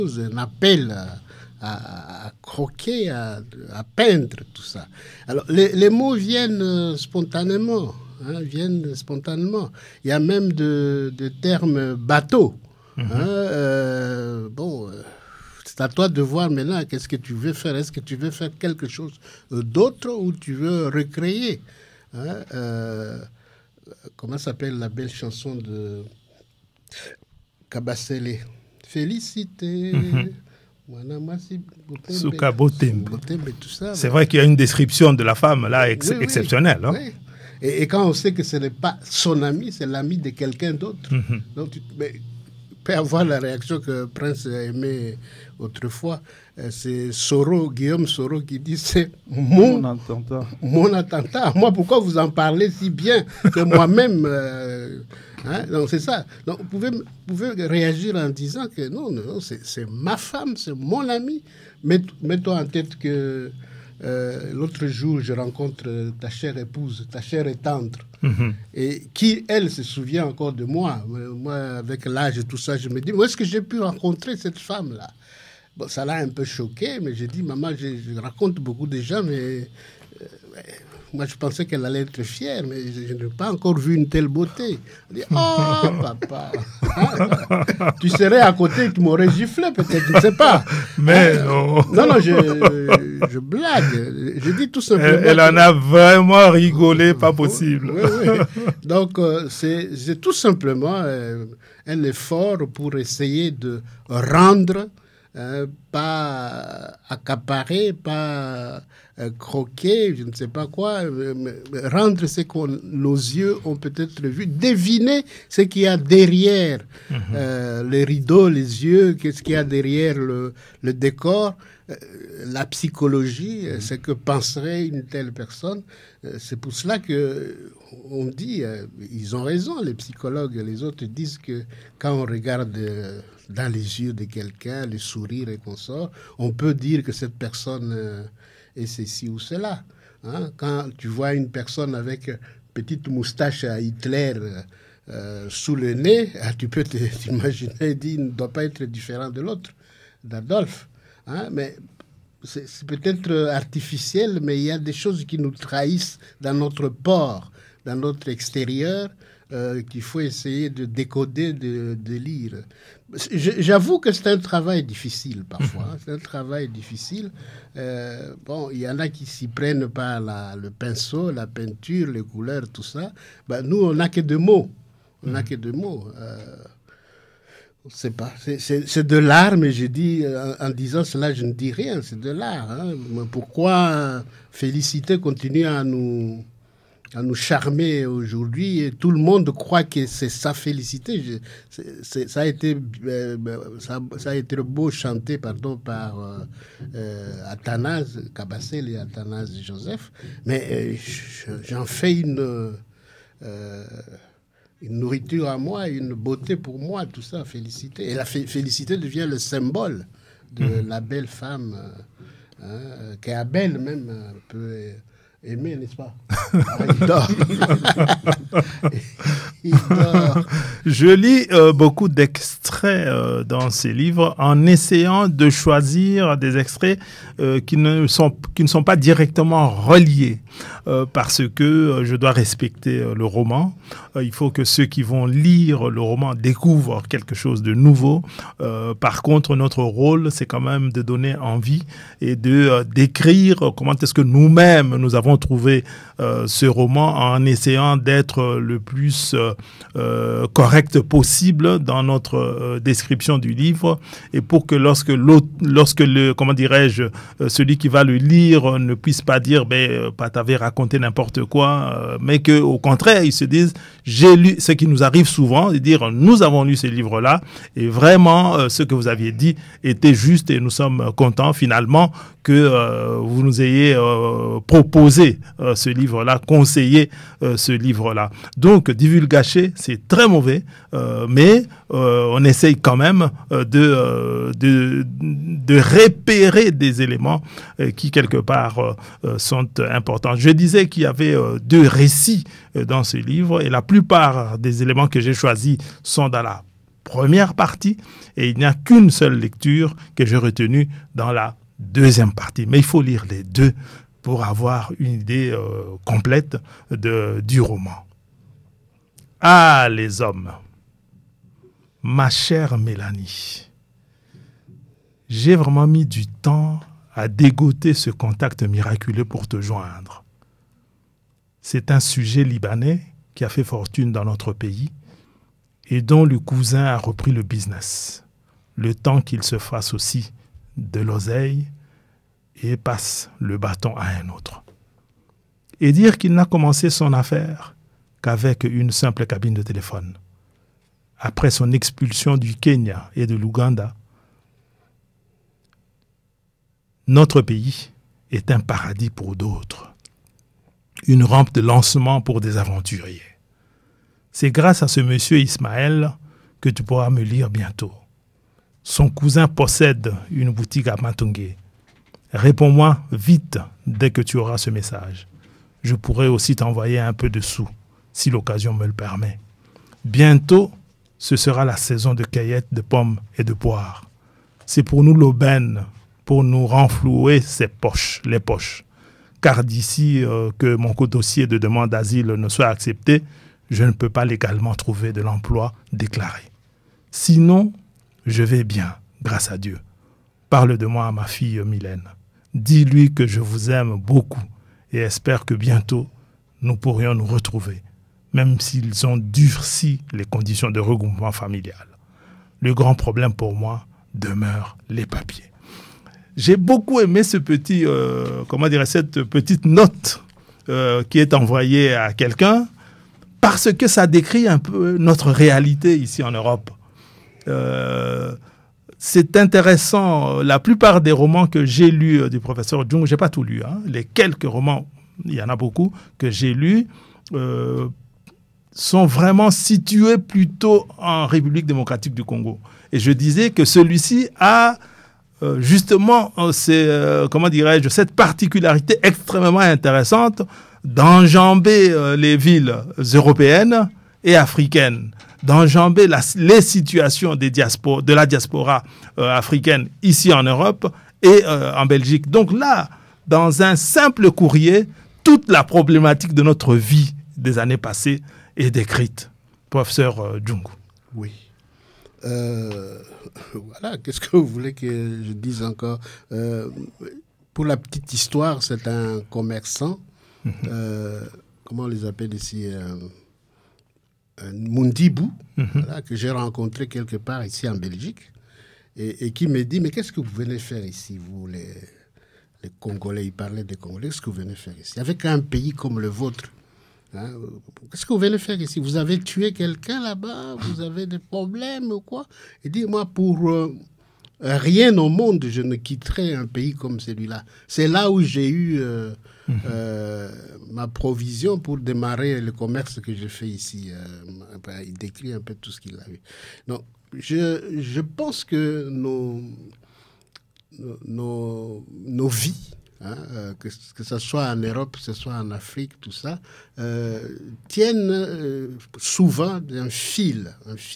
un appel à croquer, à peindre, tout ça. Alors, les mots viennent spontanément. Viennent spontanément. Il y a même de termes bateaux. C'est à toi de voir maintenant qu'est-ce que tu veux faire. Est-ce que tu veux faire quelque chose d'autre ou tu veux recréer comment s'appelle la belle chanson de Kabasele? Félicité. Souka Botembe. Tout ça. C'est vrai qu'il y a une description de la femme là exceptionnelle. Hein? Oui. Et quand on sait que ce n'est pas son ami, c'est l'ami de quelqu'un d'autre. Donc, tu peux avoir la réaction que Prince aimait autrefois. C'est Guillaume Soro qui dit c'est mon attentat. Moi, pourquoi vous en parlez si bien que moi-même donc c'est ça. Donc, vous pouvez réagir en disant que non, c'est ma femme, c'est mon ami. Mets-toi en tête que l'autre jour, je rencontre ta chère épouse, ta chère et tendre, et qui, elle, se souvient encore de moi. Moi, avec l'âge et tout ça, je me dis, où est-ce que j'ai pu rencontrer cette femme-là? Bon, ça l'a un peu choqué, mais j'ai dit, maman, je raconte beaucoup de gens, mais moi, je pensais qu'elle allait être fière, mais je n'ai pas encore vu une telle beauté. Elle dit, oh, papa, tu serais à côté, tu m'aurais giflé peut-être, je ne sais pas. Mais non. Non, je blague. Je dis tout simplement. Elle en a vraiment rigolé, pas possible. Oui. Donc, c'est tout simplement un effort pour essayer de rendre, pas accaparer, pas croquer, je ne sais pas quoi, rendre ce que nos yeux ont peut-être vu, deviner ce qu'il y a derrière les rideaux, les yeux, qu'est-ce qu'il y a derrière le décor, la psychologie, ce que penserait une telle personne. C'est pour cela qu'on dit, ils ont raison, les psychologues, les autres disent que quand on regarde dans les yeux de quelqu'un, le sourire et qu'on sort, on peut dire que cette personne est ceci ou cela. Quand tu vois une personne avec une petite moustache à Hitler sous le nez, tu peux t'imaginer et dire il ne doit pas être différent de l'autre, d'Adolphe. Mais c'est peut-être artificiel, mais il y a des choses qui nous trahissent dans notre port, dans notre extérieur, qu'il faut essayer de décoder, de lire. J'avoue que c'est un travail difficile parfois. C'est un travail difficile. Il y en a qui s'y prennent par le pinceau, la peinture, les couleurs, tout ça. Nous, on n'a que deux mots. On n'a que deux mots. C'est pas. C'est de l'art, mais je dis, en disant cela, je ne dis rien. C'est de l'art. Pourquoi Félicité continue à nous charmer aujourd'hui et tout le monde croit que c'est sa félicité. Ça a été beau chanté par Athanase Kabasele et Athanase Joseph, mais j'en fais une nourriture à moi, une beauté pour moi, tout ça, félicité. Et la félicité devient le symbole de la belle femme qu'Abel même peut aimer, n'est-ce pas? Il dort. Il dort. Je lis beaucoup d'extraits dans ces livres en essayant de choisir des extraits qui ne sont pas directement reliés parce que je dois respecter le roman. Il faut que ceux qui vont lire le roman découvrent quelque chose de nouveau. Par contre, notre rôle, c'est quand même de donner envie et de décrire comment est-ce que nous-mêmes, nous avons trouvé ce roman en essayant d'être le plus correct possible dans notre description du livre et pour que lorsque celui qui va le lire ne puisse pas dire t'avais raconté n'importe quoi, mais que au contraire ils se disent j'ai lu, ce qui nous arrive souvent, de dire nous avons lu ce livre-là et vraiment ce que vous aviez dit était juste et nous sommes contents finalement que vous nous ayez proposé ce livre-là, conseillé ce livre-là. Donc, divulgacher, c'est très mauvais, mais on essaye quand même de repérer des éléments qui, quelque part, sont importants. Je disais qu'il y avait deux récits dans ce livre et la plupart des éléments que j'ai choisis sont dans la première partie et il n'y a qu'une seule lecture que j'ai retenue dans la deuxième partie. Mais il faut lire les deux pour avoir une idée complète du roman. Ah, les hommes! Ma chère Mélanie, j'ai vraiment mis du temps à dégoter ce contact miraculeux pour te joindre. C'est un sujet libanais qui a fait fortune dans notre pays et dont le cousin a repris le business, le temps qu'il se fasse aussi de l'oseille et passe le bâton à un autre. Et dire qu'il n'a commencé son affaire qu'avec une simple cabine de téléphone. Après son expulsion du Kenya et de l'Ouganda, notre pays est un paradis pour d'autres, une rampe de lancement pour des aventuriers. C'est grâce à ce monsieur Ismaël que tu pourras me lire bientôt. Son cousin possède une boutique à Matungé. Réponds-moi vite dès que tu auras ce message. Je pourrai aussi t'envoyer un peu de sous, si l'occasion me le permet. Bientôt, ce sera la saison de cueillette de pommes et de poires. C'est pour nous l'aubaine, pour nous renflouer les poches. Car d'ici que mon dossier de demande d'asile ne soit accepté, je ne peux pas légalement trouver de l'emploi déclaré. Sinon, je vais bien, grâce à Dieu. Parle de moi à ma fille Mylène. Dis-lui que je vous aime beaucoup et espère que bientôt nous pourrions nous retrouver, même s'ils ont durci les conditions de regroupement familial. Le grand problème pour moi demeure les papiers. J'ai beaucoup aimé cette petite note qui est envoyée à quelqu'un parce que ça décrit un peu notre réalité ici en Europe. C'est intéressant. La plupart des romans que j'ai lus du professeur Djung, je n'ai pas tout lu. Les quelques romans, il y en a beaucoup, que j'ai lus, sont vraiment situés plutôt en République démocratique du Congo. Et je disais que celui-ci a justement cette particularité extrêmement intéressante d'enjamber les villes européennes et africaines, d'enjamber les situations de la diaspora africaine ici en Europe et en Belgique. Donc là, dans un simple courrier, toute la problématique de notre vie des années passées est décrite. Professeur Djung. Oui. Voilà, qu'est-ce que vous voulez que je dise encore? Pour la petite histoire, c'est un commerçant, comment on les appelle ici, Mundibou, voilà, que j'ai rencontré quelque part ici en Belgique, et qui me dit, mais qu'est-ce que vous venez faire ici, vous, les Congolais? Il parlait des Congolais, qu'est-ce que vous venez faire ici? Avec un pays comme le vôtre, hein, qu'est-ce que vous venez faire ici? Vous avez tué quelqu'un là-bas? Vous avez des problèmes ou quoi? Il dit, moi, pour rien au monde, je ne quitterai un pays comme celui-là. C'est là où j'ai eu ma provision pour démarrer le commerce que je fais ici. Il décrit un peu tout ce qu'il a vu. Donc, je pense que nos vies, hein, que ce soit en Europe, que ce soit en Afrique, tout ça, tiennent souvent d'un fil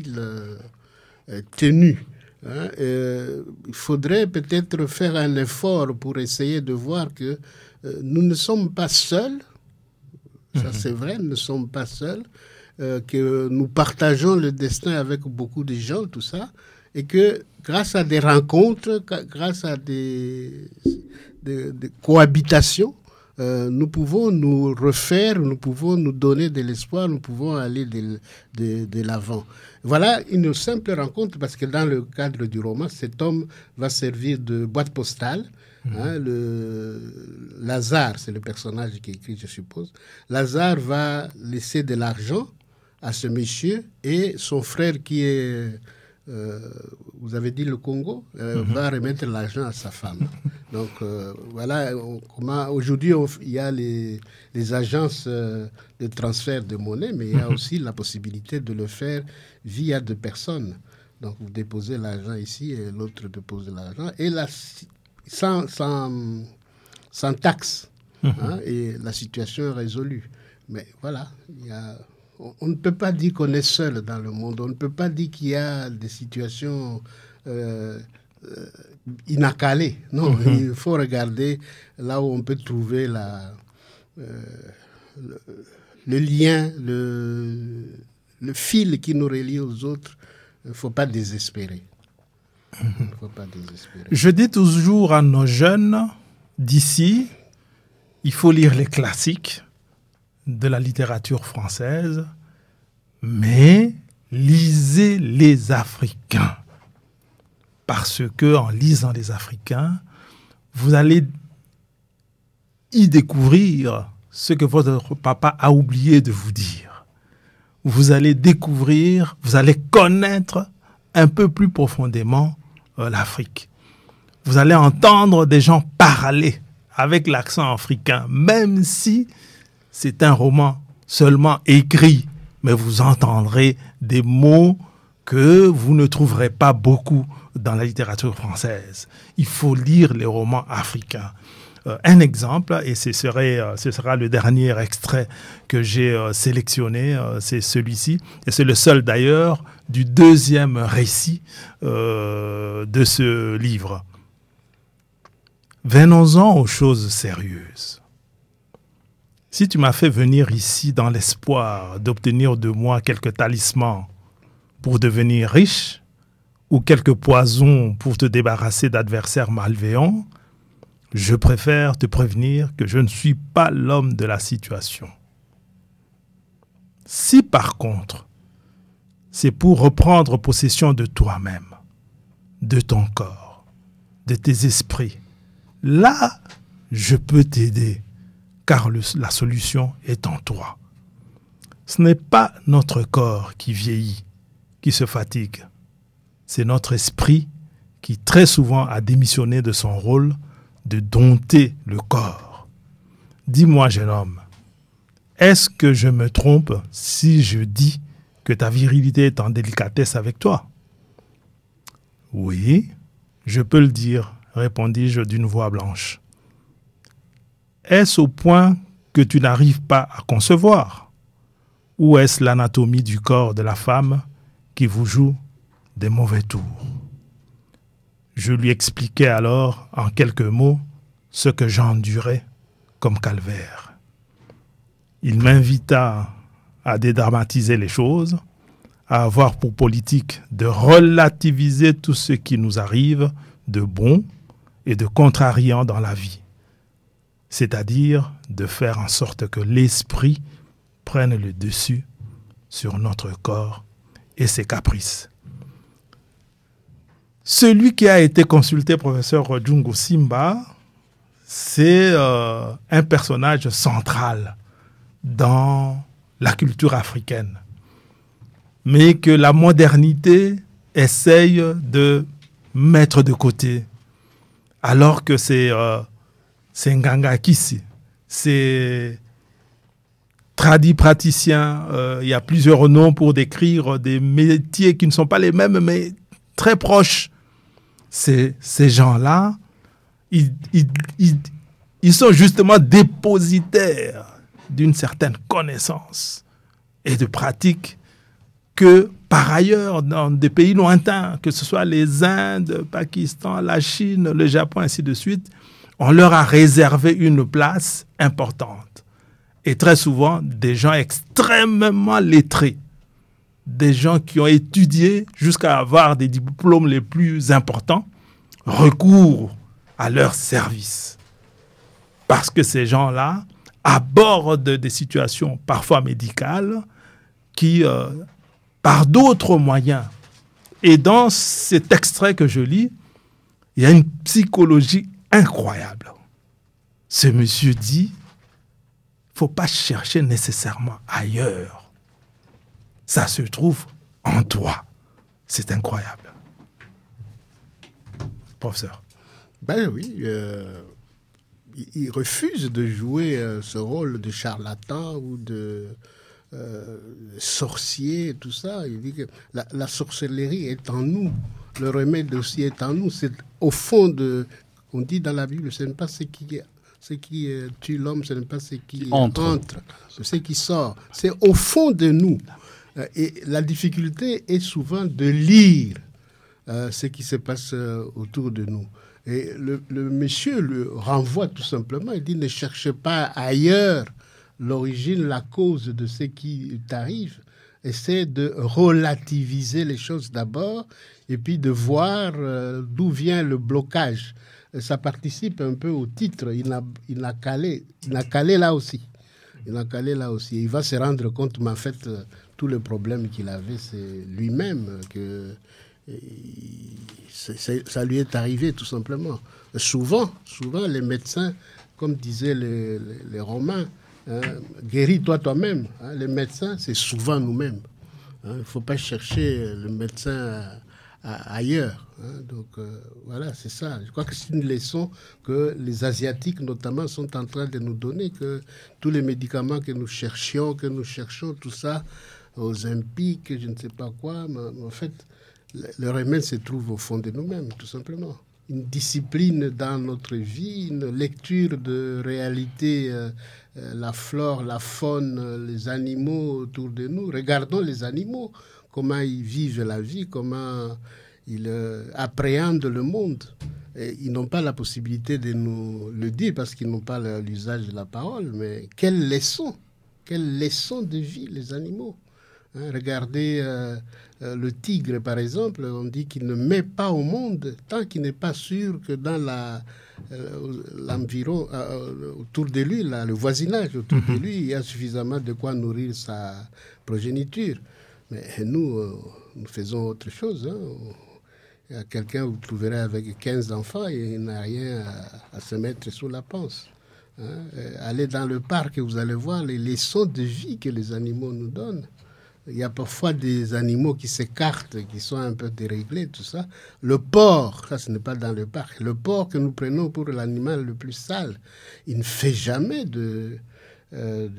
tenu. Hein, il faudrait peut-être faire un effort pour essayer de voir que nous ne sommes pas seuls, ça c'est vrai, nous ne sommes pas seuls, que nous partageons le destin avec beaucoup de gens, tout ça, et que grâce à des rencontres, grâce à des cohabitations, nous pouvons nous refaire, nous pouvons nous donner de l'espoir, nous pouvons aller de l'avant. Voilà une simple rencontre, parce que dans le cadre du roman, cet homme va servir de boîte postale. Hein, Lazare, c'est le personnage qui écrit, je suppose. Lazare va laisser de l'argent à ce monsieur, et son frère qui est... vous avez dit le Congo, va remettre l'argent à sa femme. Donc voilà, aujourd'hui il y a les agences de transfert de monnaie, mais il y a aussi la possibilité de le faire via deux personnes. Donc vous déposez l'argent ici et l'autre dépose l'argent, et là, sans taxe, hein, et la situation est résolue. Mais voilà, on ne peut pas dire qu'on est seul dans le monde. On ne peut pas dire qu'il y a des situations inaccalées. Non, il faut regarder là où on peut trouver le lien, le fil qui nous relie aux autres. Il ne faut pas désespérer. Je dis toujours à nos jeunes d'ici, il faut lire les classiques de la littérature française, mais lisez les Africains. Parce que en lisant les Africains, vous allez y découvrir ce que votre papa a oublié de vous dire. Vous allez découvrir, vous allez connaître un peu plus profondément l'Afrique. Vous allez entendre des gens parler avec l'accent africain, même si c'est un roman seulement écrit, mais vous entendrez des mots que vous ne trouverez pas beaucoup dans la littérature française. Il faut lire les romans africains. Un exemple, et ce sera le dernier extrait que j'ai sélectionné, c'est celui-ci, et c'est le seul d'ailleurs du deuxième récit de ce livre. Venons-en aux choses sérieuses. Si tu m'as fait venir ici dans l'espoir d'obtenir de moi quelques talismans pour devenir riche, ou quelques poisons pour te débarrasser d'adversaires malveillants, je préfère te prévenir que je ne suis pas l'homme de la situation. Si par contre, c'est pour reprendre possession de toi-même, de ton corps, de tes esprits, là, je peux t'aider, car la solution est en toi. Ce n'est pas notre corps qui vieillit, qui se fatigue. C'est notre esprit qui très souvent a démissionné de son rôle de dompter le corps. Dis-moi, jeune homme, est-ce que je me trompe si je dis que ta virilité est en délicatesse avec toi? Oui, je peux le dire, répondis-je d'une voix blanche. Est-ce au point que tu n'arrives pas à concevoir? Ou est-ce l'anatomie du corps de la femme qui vous joue des mauvais tours? Je lui expliquai alors en quelques mots ce que j'endurais comme calvaire. Il m'invita à dédramatiser les choses, à avoir pour politique de relativiser tout ce qui nous arrive de bon et de contrariant dans la vie, c'est-à-dire de faire en sorte que l'esprit prenne le dessus sur notre corps et ses caprices. Celui qui a été consulté, professeur Djungo Simba, c'est un personnage central dans la culture africaine, mais que la modernité essaye de mettre de côté, alors que c'est Nganga Kisi, c'est tradit praticien. Il y a plusieurs noms pour décrire des métiers qui ne sont pas les mêmes, mais très proches. Ces gens-là, ils sont justement dépositaires d'une certaine connaissance et de pratique que, par ailleurs, dans des pays lointains, que ce soit les Indes, le Pakistan, la Chine, le Japon, ainsi de suite, on leur a réservé une place importante. Et très souvent, des gens extrêmement lettrés, des gens qui ont étudié jusqu'à avoir des diplômes les plus importants, recourent à leur service. Parce que ces gens-là abordent des situations parfois médicales qui, par d'autres moyens, et dans cet extrait que je lis, il y a une psychologie incroyable. Ce monsieur dit, il ne faut pas chercher nécessairement ailleurs. Ça se trouve en toi. C'est incroyable. Professeur. Ben oui, il refuse de jouer ce rôle de charlatan ou de sorcier, tout ça. Il dit que la sorcellerie est en nous. Le remède aussi est en nous. C'est au fond de... On dit dans la Bible, ce n'est pas ce qui Ce qui tue l'homme, ce n'est pas ce qui entre, c'est ce qui sort. C'est au fond de nous. Et la difficulté est souvent de lire ce qui se passe autour de nous. Et le monsieur le renvoie tout simplement. Il dit, ne cherchez pas ailleurs l'origine, la cause de ce qui t'arrive. Essaie de relativiser les choses d'abord et puis de voir d'où vient le blocage. Et ça participe un peu au titre. Il a calé là aussi. Il a calé là aussi. Et il va se rendre compte, mais en fait, tout le problème qu'il avait, c'est lui-même que ça lui est arrivé tout simplement. Souvent, les médecins, comme disaient les Romains, guéris-toi toi-même. Les médecins, c'est souvent nous-mêmes. Il ne faut pas chercher le médecin ailleurs. Donc voilà, c'est ça. Je crois que c'est une leçon que les Asiatiques notamment sont en train de nous donner, que tous les médicaments que nous cherchons, tout ça, aux impiques, je ne sais pas quoi, mais en fait, le remède se trouve au fond de nous-mêmes, tout simplement. Une discipline dans notre vie, une lecture de réalité, la flore, la faune, les animaux autour de nous. Regardons les animaux, comment ils vivent la vie, comment ils appréhendent le monde. Et ils n'ont pas la possibilité de nous le dire parce qu'ils n'ont pas l'usage de la parole. Mais quelle leçon de vie, les animaux. Regardez le tigre, par exemple, on dit qu'il ne met pas au monde tant qu'il n'est pas sûr que dans l'environ, autour de lui, là, le voisinage autour de lui, il y a suffisamment de quoi nourrir sa progéniture. Mais nous faisons autre chose. Il y a quelqu'un, vous trouverez avec 15 enfants et il n'a rien à se mettre sous la panse. Allez dans le parc et vous allez voir les leçons de vie que les animaux nous donnent. Il y a parfois des animaux qui s'écartent, qui sont un peu déréglés, tout ça. Le porc, ça ce n'est pas dans le parc. Le porc que nous prenons pour l'animal le plus sale, il ne fait jamais il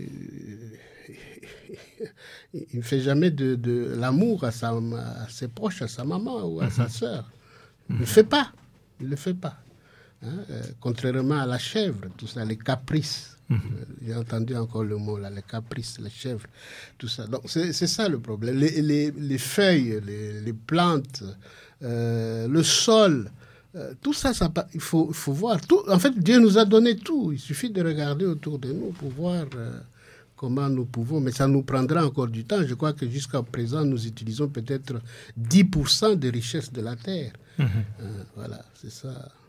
ne fait jamais de l'amour à ses proches, à sa maman ou à sa sœur. Il ne le fait pas. Contrairement à la chèvre, tout ça, les caprices. J'ai entendu encore le mot là, les caprices, les chèvres, tout ça. Donc c'est ça le problème. Les feuilles, les plantes, le sol, tout ça, il faut voir. Tout, en fait, Dieu nous a donné tout. Il suffit de regarder autour de nous pour voir comment nous pouvons. Mais ça nous prendra encore du temps. Je crois que jusqu'à présent, nous utilisons peut-être 10% des richesses de la terre. Voilà, c'est ça.